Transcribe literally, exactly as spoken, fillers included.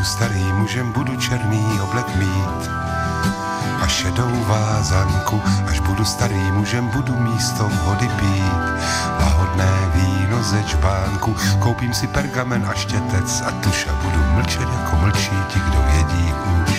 starý mužem, budu černý oblek mít a šedou vázanku. Až budu starý mužem, budu místo vody pít lahodné víno ze čbánku. Koupím si pergamen a štětec a tuš a budu mlčet, jako mlčí ti, kdo vědí už.